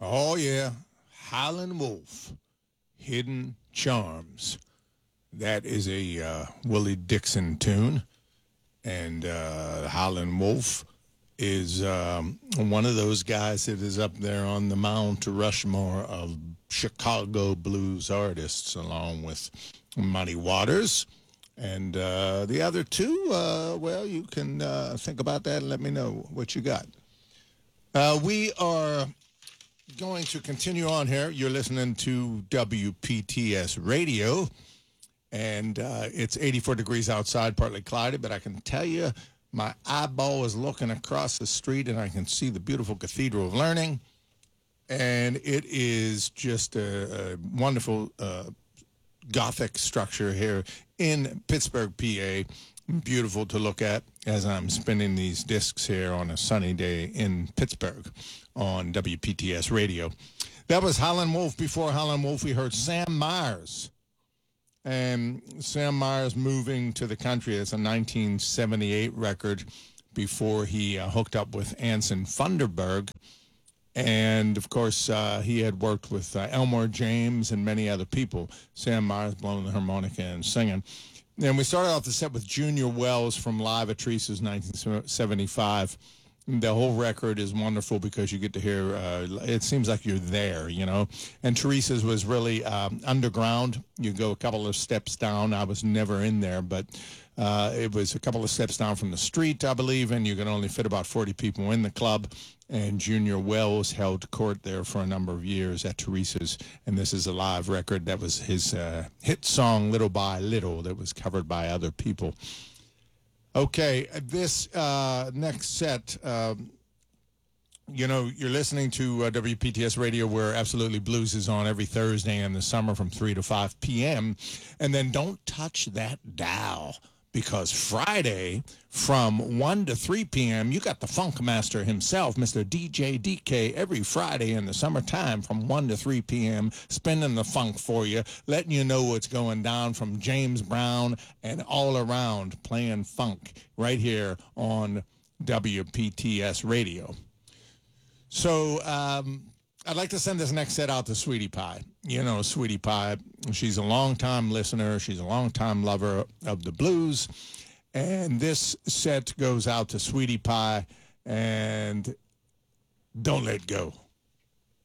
Oh, yeah. Howlin' Wolf, Hidden Charms. That is a Willie Dixon tune. And Howlin' Wolf is one of those guys that is up there on the Mount Rushmore of Chicago blues artists, along with Muddy Waters. And the other two, well, you can think about that and let me know what you got. We are going to continue on here. You're listening to WPTS Radio, and it's 84 degrees outside, partly cloudy, but I can tell you my eyeball is looking across the street, and I can see the beautiful Cathedral of Learning, and it is just a wonderful Gothic structure here in Pittsburgh, PA. Beautiful to look at as I'm spinning these discs here on a sunny day in Pittsburgh on WPTS Radio. That was Howlin' Wolf. Before Howlin' Wolf, we heard Sam Myers. And Sam Myers moving to the country. It's a 1978 record before he hooked up with Anson Funderburgh. And, of course, he had worked with Elmore James and many other people. Sam Myers blowing the harmonica and singing. And we started off the set with Junior Wells from Live at Teresa's 1975. The whole record is wonderful because you get to hear, it seems like you're there, you know. And Teresa's was really underground. You go a couple of steps down. I was never in there, but it was a couple of steps down from the street, I believe, and you can only fit about 40 people in the club. And Junior Wells held court there for a number of years at Teresa's, and this is a live record. That was his hit song, Little by Little, that was covered by other people. Okay, this next set, you know, you're listening to WPTS Radio, where Absolutely Blues is on every Thursday in the summer from 3 to 5 p.m., and then don't touch that dial, because Friday from 1 to 3 p.m., you got the Funk Master himself, Mr. DJ DK, every Friday in the summertime from 1 to 3 p.m., spinning the funk for you, letting you know what's going down from James Brown and all around, playing funk right here on WPTS Radio. So I'd like to send this next set out to Sweetie Pie. You know, Sweetie Pie, she's a longtime listener. She's a longtime lover of the blues. And this set goes out to Sweetie Pie and Don't Let Go.